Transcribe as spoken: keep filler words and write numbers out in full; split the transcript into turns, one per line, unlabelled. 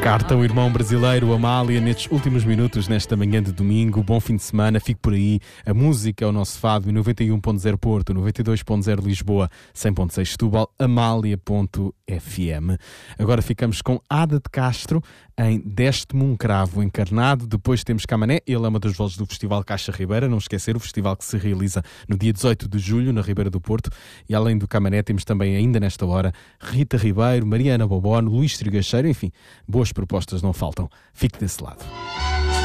Carta o irmão brasileiro Amália nestes últimos minutos nesta manhã de domingo. Bom fim de semana, fique por aí. A música é o nosso fado em noventa e um ponto zero Porto, noventa e dois ponto zero Lisboa, cem ponto seis Setúbal, amália ponto f m. Agora ficamos com Ada de Castro em Deste-me um Cravo Encarnado. Depois temos Camané, ele é uma das vozes do Festival Caixa Ribeira, não esquecer, o festival que se realiza no dia dezoito de julho na Ribeira do Porto. E além do Camané temos também ainda nesta hora Rita Ribeiro, Mariana Bobone, Luís Trigacheiro, enfim, boas propostas não faltam. Fique desse lado.